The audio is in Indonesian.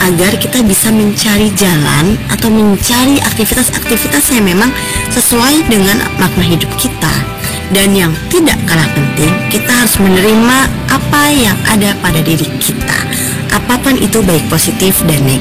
agar kita bisa mencari jalan atau mencari aktivitas-aktivitas yang memang sesuai dengan makna hidup kita. Dan yang tidak kalah penting, kita harus menerima apa yang ada pada diri kita, apapun itu, baik positif dan negatif.